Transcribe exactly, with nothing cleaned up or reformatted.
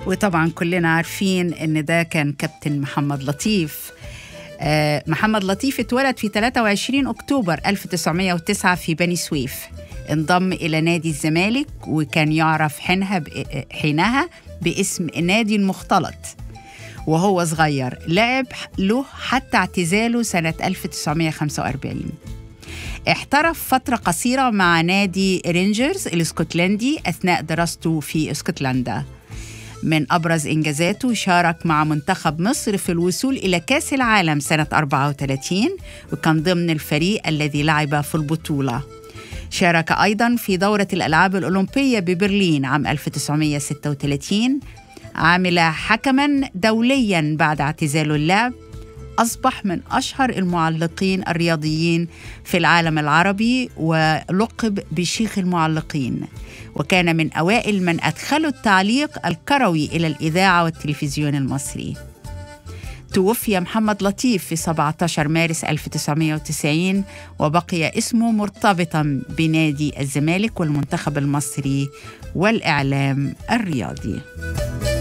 وطبعا كلنا عارفين إن ده كان كابتن محمد لطيف. آه محمد لطيف اتولد في ثلاثة وعشرين أكتوبر ألف وتسعمائة وتسعة في بني سويف. انضم إلى نادي الزمالك وكان يعرف حينها حينها باسم نادي المختلط. وهو صغير لعب له حتى اعتزاله سنة ألف وتسعمائة وخمسة وأربعين. احترف فترة قصيرة مع نادي رينجرز الاسكتلندي أثناء دراسته في اسكتلندا. من أبرز إنجازاته شارك مع منتخب مصر في الوصول إلى كأس العالم سنة أربعة وثلاثين، وكان ضمن الفريق الذي لعب في البطولة. شارك أيضاً في دورة الألعاب الأولمبية ببرلين عام ألف وتسعمائة وستة وثلاثين. عمل حكماً دولياً بعد اعتزاله اللعب. أصبح من أشهر المعلقين الرياضيين في العالم العربي ولقب بشيخ المعلقين، وكان من أوائل من أدخلوا التعليق الكروي إلى الإذاعة والتلفزيون المصري. توفي محمد لطيف في سبعة عشر مارس ألف وتسعمائة وتسعين، وبقي اسمه مرتبطاً بنادي الزمالك والمنتخب المصري والإعلام الرياضي.